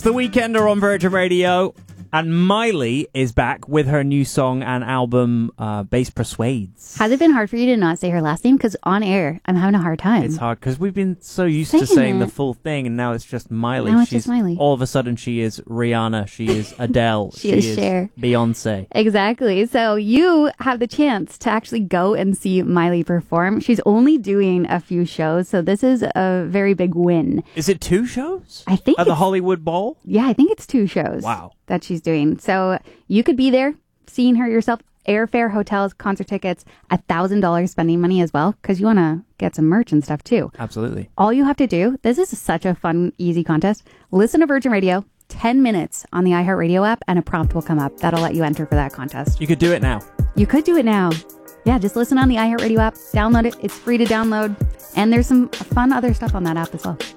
The Weekender on Virgin Radio. And Miley is back with her new song and album, Bass Persuades. Has it been hard for you to not say her last name? Because on air, I'm having a hard time. It's hard because we've been so used to saying the full thing, and now it's just Miley. Now it's just Miley. All of a sudden, she is Rihanna. She is Adele. she is Cher. Beyonce. Exactly. So you have the chance to actually go and see Miley perform. She's only doing a few shows, so this is a very big win. Is it 2 shows? I think at the Hollywood Bowl? Yeah, I think it's 2 shows. Wow. That she's doing. So you could be there, seeing her yourself. Airfare, hotels, concert tickets, $1,000 spending money as well, because you want to get some merch and stuff too. Absolutely. All you have to do, this is such a fun, easy contest. Listen to Virgin Radio, 10 minutes on the iHeartRadio app, and a prompt will come up. That'll let you enter for that contest. You could do it now. You could do it now. Yeah, just listen on the iHeartRadio app, download it. It's free to download. And there's some fun other stuff on that app as well.